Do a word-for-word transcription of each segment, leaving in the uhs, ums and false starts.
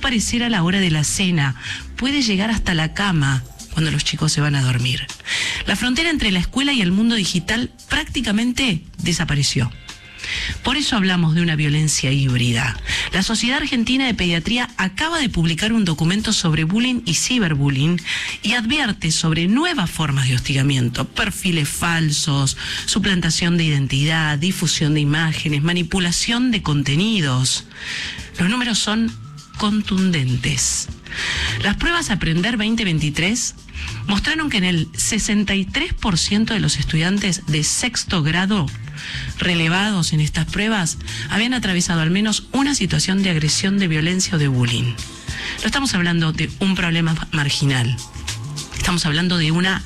pareciera la hora de la cena, puede llegar hasta la cama cuando los chicos se van a dormir. La frontera entre la escuela y el mundo digital prácticamente desapareció. Por eso hablamos de una violencia híbrida. La Sociedad Argentina de Pediatría acaba de publicar un documento sobre bullying y ciberbullying y advierte sobre nuevas formas de hostigamiento, perfiles falsos, suplantación de identidad, difusión de imágenes, manipulación de contenidos. Los números son contundentes. Las pruebas Aprender veinte veintitrés mostraron que en el sesenta y tres por ciento de los estudiantes de sexto grado relevados en estas pruebas habían atravesado al menos una situación de agresión, de violencia o de bullying. No estamos hablando de un problema marginal, estamos hablando de una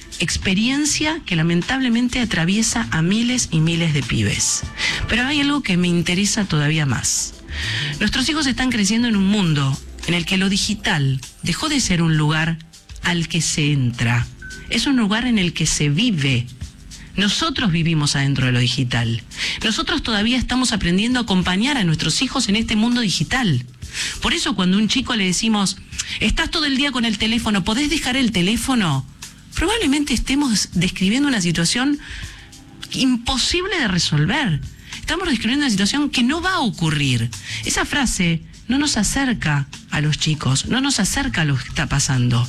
experiencia que lamentablemente atraviesa a miles y miles de pibes. Pero hay algo que me interesa todavía más. Nuestros hijos están creciendo en un mundo en el que lo digital dejó de ser un lugar al que se entra, es un lugar en el que se vive. Nosotros vivimos adentro de lo digital. Nosotros todavía estamos aprendiendo a acompañar a nuestros hijos en este mundo digital. Por eso cuando a un chico le decimos, estás todo el día con el teléfono, ¿podés dejar el teléfono? Probablemente estemos describiendo una situación imposible de resolver. Estamos describiendo una situación que no va a ocurrir. Esa frase no nos acerca a los chicos, no nos acerca a lo que está pasando.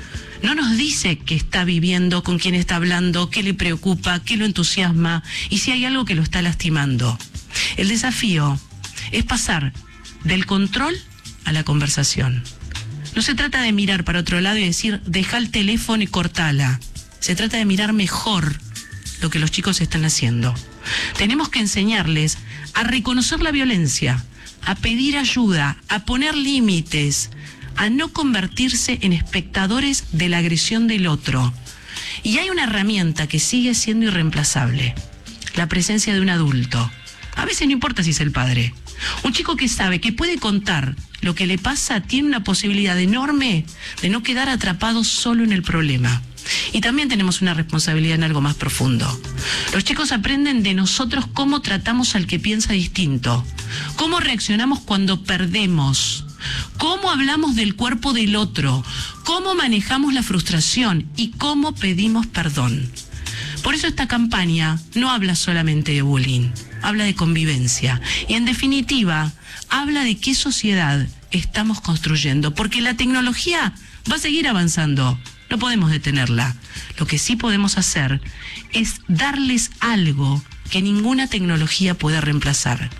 No nos dice qué está viviendo, con quién está hablando, qué le preocupa, qué lo entusiasma y si hay algo que lo está lastimando. El desafío es pasar del control a la conversación. No se trata de mirar para otro lado y decir, deja el teléfono y cortala. Se trata de mirar mejor lo que los chicos están haciendo. Tenemos que enseñarles a reconocer la violencia, a pedir ayuda, a poner límites, a no convertirse en espectadores de la agresión del otro. Y hay una herramienta que sigue siendo irreemplazable, la presencia de un adulto. A veces no importa si es el padre. Un chico que sabe que puede contar lo que le pasa tiene una posibilidad enorme de no quedar atrapado solo en el problema. Y también tenemos una responsabilidad en algo más profundo. Los chicos aprenden de nosotros cómo tratamos al que piensa distinto, cómo reaccionamos cuando perdemos, cómo hablamos del cuerpo del otro, cómo manejamos la frustración y cómo pedimos perdón. Por eso esta campaña no habla solamente de bullying, habla de convivencia y en definitiva habla de qué sociedad estamos construyendo, porque la tecnología va a seguir avanzando, no podemos detenerla. Lo que sí podemos hacer es darles algo que ninguna tecnología pueda reemplazar: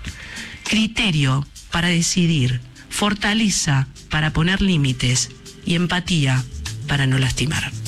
criterio para decidir, fortaleza para poner límites y empatía para no lastimar.